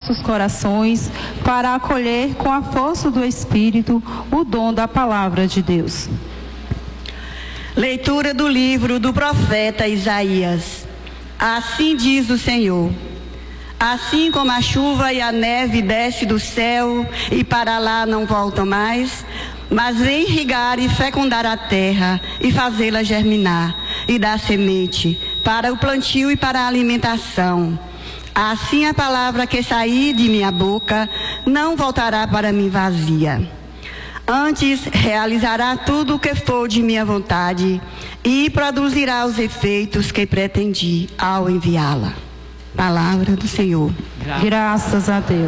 nossos corações para acolher com a força do Espírito o dom da palavra de Deus. Leitura do livro do profeta Isaías. Assim diz o Senhor: assim como a chuva e a neve desce do céu e para lá não voltam mais, mas vem irrigar e fecundar a terra e fazê-la germinar e dar semente para o plantio e para a alimentação, assim a palavra que sair de minha boca não voltará para mim vazia. Antes realizará tudo o que for de minha vontade e produzirá os efeitos que pretendi ao enviá-la. Palavra do Senhor. Graças a Deus.